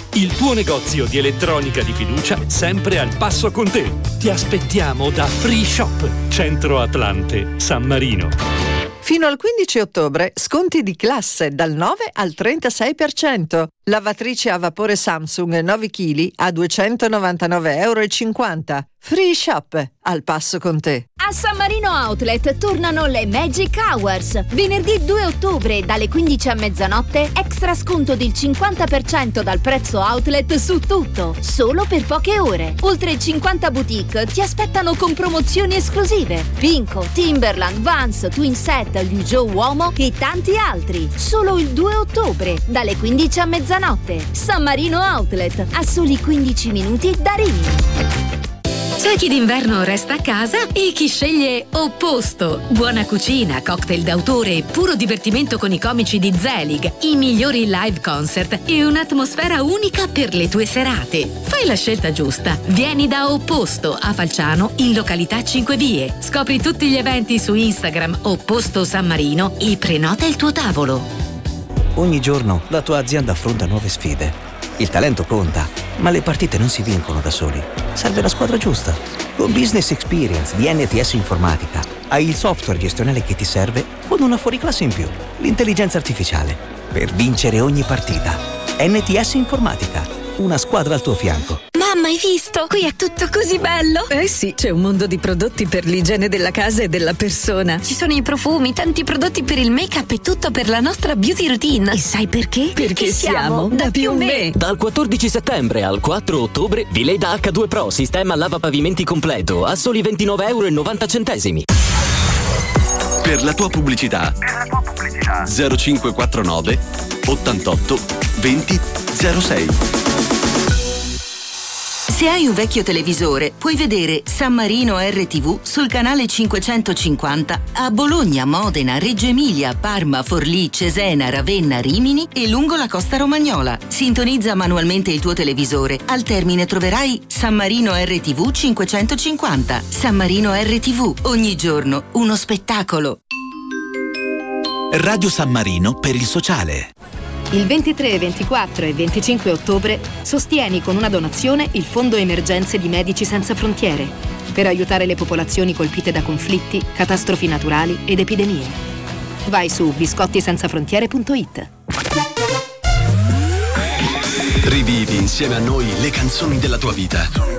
il tuo negozio di elettronica di fiducia sempre al passo con te. Ti aspettiamo da Free Shop, Centro Atlante, San Marino. Fino al 15 ottobre, sconti di classe dal 9 al 36%. Lavatrice a vapore Samsung 9 kg a €299,50. Free Shop, al passo con te. A San Marino Outlet tornano le Magic Hours. Venerdì 2 ottobre dalle 15 a mezzanotte, extra sconto del 50% dal prezzo outlet su tutto, solo per poche ore. Oltre 50 boutique ti aspettano con promozioni esclusive. Pinco, Timberland, Vans, Twin Set, Liugio Uomo e tanti altri. Solo il 2 ottobre dalle 15 a mezzanotte. San Marino Outlet, a soli 15 minuti da Rimini. C'è chi d'inverno resta a casa e chi sceglie Opposto. Buona cucina, cocktail d'autore e puro divertimento con i comici di Zelig, i migliori live concert e un'atmosfera unica per le tue serate. Fai la scelta giusta. Vieni da Opposto a Falciano, in località 5 Vie. Scopri tutti gli eventi su Instagram Opposto San Marino e prenota il tuo tavolo. Ogni giorno la tua azienda affronta nuove sfide. Il talento conta, ma le partite non si vincono da soli. Serve la squadra giusta. Con Business Experience di NTS Informatica hai il software gestionale che ti serve con una fuoriclasse in più, l'intelligenza artificiale, per vincere ogni partita. NTS Informatica, una squadra al tuo fianco. Mamma, hai visto? Qui è tutto così bello! Eh sì, c'è un mondo di prodotti per l'igiene della casa e della persona. Ci sono i profumi, tanti prodotti per il make-up e tutto per la nostra beauty routine. E sai perché? Perché siamo da Più Me. Dal 14 settembre al 4 ottobre, Vileda H2 Pro sistema lavapavimenti completo a soli €29,90. Per la tua pubblicità 0549 88 20 06. Se hai un vecchio televisore, puoi vedere San Marino RTV sul canale 550 a Bologna, Modena, Reggio Emilia, Parma, Forlì, Cesena, Ravenna, Rimini e lungo la costa romagnola. Sintonizza manualmente il tuo televisore. Al termine troverai San Marino RTV 550. San Marino RTV, ogni giorno uno spettacolo. Radio San Marino per il sociale. Il 23, 24 e 25 ottobre sostieni con una donazione il Fondo Emergenze di Medici Senza Frontiere per aiutare le popolazioni colpite da conflitti, catastrofi naturali ed epidemie. Vai su biscottisenzafrontiere.it. Rivivi insieme a noi le canzoni della tua vita.